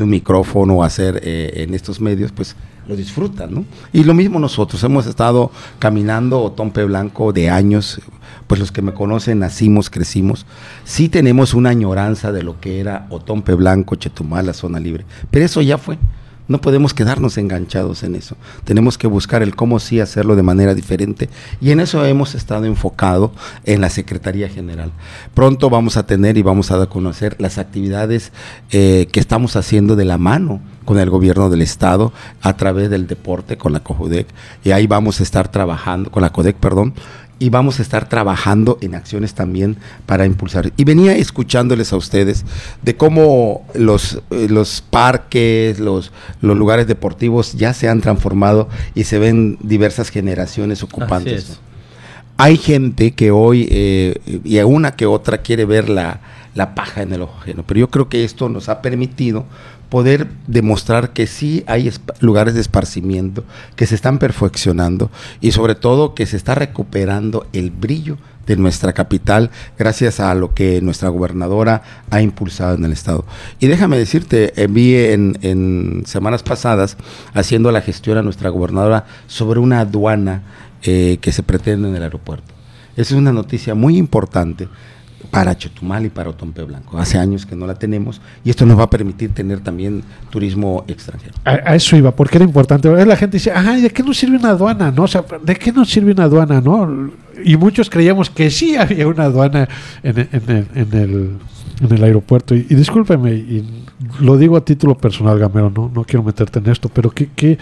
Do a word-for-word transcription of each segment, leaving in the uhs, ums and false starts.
de un micrófono o hacer eh, en estos medios, pues lo disfrutan, ¿no? Y lo mismo nosotros, hemos estado caminando Otompe Blanco de años, pues los que me conocen, nacimos, crecimos, sí tenemos una añoranza de lo que era Otompe Blanco, Chetumal, la zona libre, pero eso ya fue. No podemos quedarnos enganchados en eso. Tenemos que buscar el cómo sí hacerlo de manera diferente y en eso hemos estado enfocado en la Secretaría General. Pronto vamos a tener y vamos a dar a conocer las actividades eh, que estamos haciendo de la mano con el gobierno del estado a través del deporte con la COJUDEC, y ahí vamos a estar trabajando, con la CODEC, perdón, y vamos a estar trabajando en acciones también para impulsar. Y venía escuchándoles a ustedes de cómo los, eh, los parques, los, los lugares deportivos ya se han transformado y se ven diversas generaciones ocupando eso. Hay gente que hoy, eh, y una que otra, quiere ver la, la paja en el ojo ajeno, pero yo creo que esto nos ha permitido poder demostrar que sí hay esp- lugares de esparcimiento, que se están perfeccionando y sobre todo que se está recuperando el brillo de nuestra capital gracias a lo que nuestra gobernadora ha impulsado en el estado. Y déjame decirte, eh, vi en, en semanas pasadas haciendo la gestión a nuestra gobernadora sobre una aduana eh, que se pretende en el aeropuerto. Esa es una noticia muy importante para Chetumal y para Otompe Blanco. Hace años que no la tenemos y esto nos va a permitir tener también turismo extranjero. A, a eso iba, porque era importante. La gente dice, ajá, ¿de qué nos sirve una aduana? ¿No? O sea, ¿de qué nos sirve una aduana? ¿No? Y muchos creíamos que sí había una aduana en, en, en, en, el, en el aeropuerto. Y, y discúlpeme, y lo digo a título personal, Gamero, no, no quiero meterte en esto, pero que... que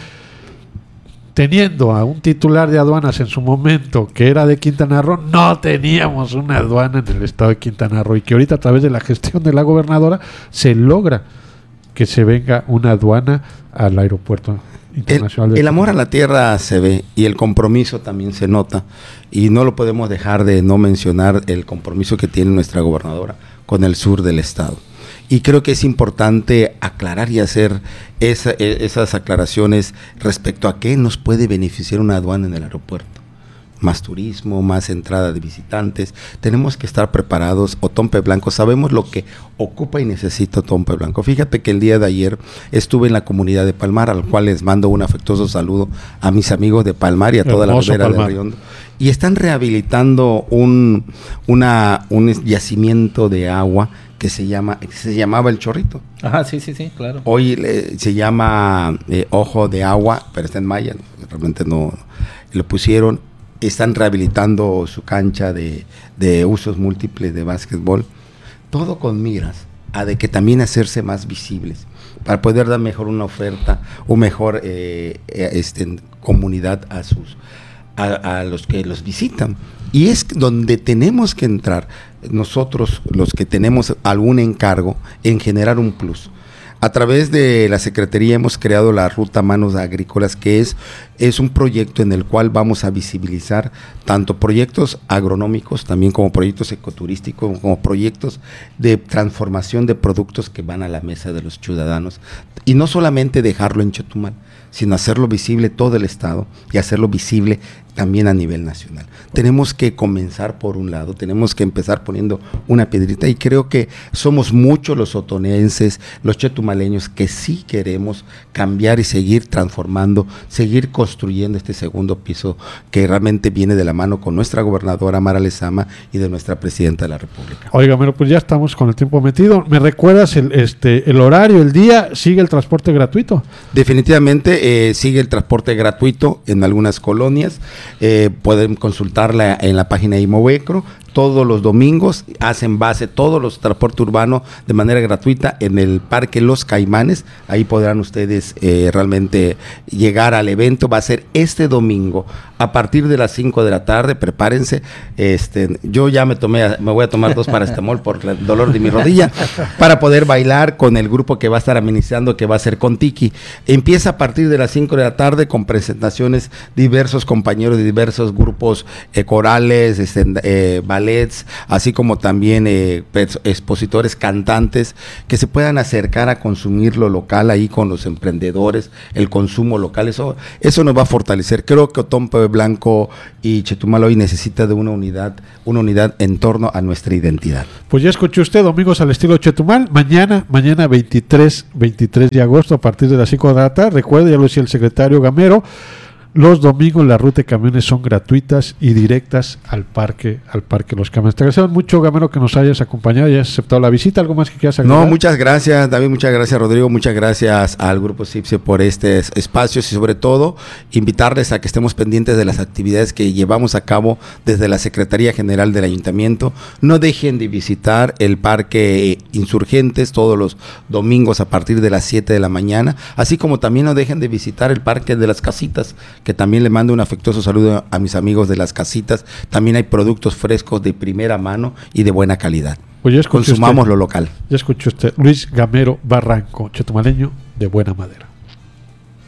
teniendo a un titular de aduanas en su momento que era de Quintana Roo, no teníamos una aduana en el estado de Quintana Roo, y que ahorita a través de la gestión de la gobernadora se logra que se venga una aduana al aeropuerto internacional. El, de el amor a la tierra se ve y el compromiso también se nota, y no lo podemos dejar de no mencionar el compromiso que tiene nuestra gobernadora con el sur del estado. Y creo que es importante aclarar y hacer esa, esas aclaraciones respecto a qué nos puede beneficiar una aduana en el aeropuerto. Más turismo, más entrada de visitantes. Tenemos que estar preparados. Otompe Blanco, sabemos lo que ocupa y necesita Otompe Blanco. Fíjate que el día de ayer estuve en la comunidad de Palmar, al cual les mando un afectuoso saludo a mis amigos de Palmar y a toda Hermoso la ribera de Riondo. Y están rehabilitando un, una, un yacimiento de agua que se llama se llamaba El Chorrito. Ajá, sí, sí, sí, claro. Hoy le, se llama eh, Ojo de Agua, pero está en maya, realmente no lo pusieron. Están rehabilitando su cancha de, de usos múltiples de básquetbol, todo con miras a de que también hacerse más visibles, para poder dar mejor una oferta, o mejor eh, este, comunidad a sus a, a los que los visitan. Y es donde tenemos que entrar nosotros, los que tenemos algún encargo, en generar un plus. A través de la Secretaría hemos creado la Ruta Manos Agrícolas, que es, es un proyecto en el cual vamos a visibilizar tanto proyectos agronómicos, también como proyectos ecoturísticos, como proyectos de transformación de productos que van a la mesa de los ciudadanos. Y no solamente dejarlo en Chetumal, sino hacerlo visible todo el estado y hacerlo visible también a nivel nacional. Tenemos que comenzar por un lado, tenemos que empezar poniendo una piedrita, y creo que somos muchos los otonenses, los chetumaleños, que sí queremos cambiar y seguir transformando, seguir construyendo este segundo piso que realmente viene de la mano con nuestra gobernadora Mara Lezama y de nuestra presidenta de la República. Oiga, pero pues ya estamos con el tiempo metido. ¿Me recuerdas el, este, el horario, el día? ¿Sigue el transporte gratuito? Definitivamente eh, sigue el transporte gratuito en algunas colonias. Eh, pueden consultarla en la página de Imovecro. Todos los domingos hacen base todos los transportes urbanos de manera gratuita en el Parque Los Caimanes. Ahí podrán ustedes eh, realmente llegar al evento. Va a ser este domingo a partir de las cinco de la tarde. Prepárense. Este, yo ya me tomé, me voy a tomar dos paracetamol por el dolor de mi rodilla para poder bailar con el grupo que va a estar administrando, que va a ser Contiki. Empieza a partir de las cinco de la tarde con presentaciones, diversos compañeros de diversos grupos eh, corales, este, eh, ballets, así como también eh, expositores, cantantes, que se puedan acercar a consumir lo local ahí con los emprendedores, el consumo local, eso, eso nos va a fortalecer. Creo que Otompe Blanco y Chetumal hoy necesita de una unidad, una unidad en torno a nuestra identidad. Pues ya escuchó usted, Domingos al Estilo Chetumal, mañana, mañana veintitrés de agosto a partir de las cinco de la tarde, recuerde, ya lo decía el secretario Gamero, los domingos la ruta de camiones son gratuitas y directas al parque, al parque Los Camiones. Te agradecemos mucho, Gamero, que nos hayas acompañado y hayas aceptado la visita. ¿Algo más que quieras agregar? No, muchas gracias, David, muchas gracias, Rodrigo, muchas gracias al Grupo CIPSE por estos espacios y sobre todo invitarles a que estemos pendientes de las actividades que llevamos a cabo desde la Secretaría General del Ayuntamiento. No dejen de visitar el Parque Insurgentes todos los domingos a partir de las siete de la mañana, así como también no dejen de visitar el Parque de las Casitas, que también le mando un afectuoso saludo a mis amigos de las Casitas. También hay productos frescos de primera mano y de buena calidad. Pues ya consumamos usted, lo local. Ya escuchó usted, Luis Gamero Barranco, chetumaleño de buena madera.